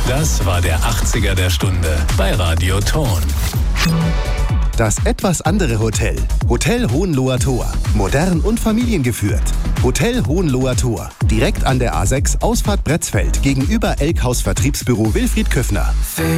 Das war der 80er der Stunde bei Radio Thorn. Das etwas andere Hotel. Hotel Hohenloher Tor. Modern und familiengeführt. Hotel Hohenloher Tor. Direkt an der A6 Ausfahrt Bretzfeld gegenüber Elkhaus Vertriebsbüro Wilfried Köffner.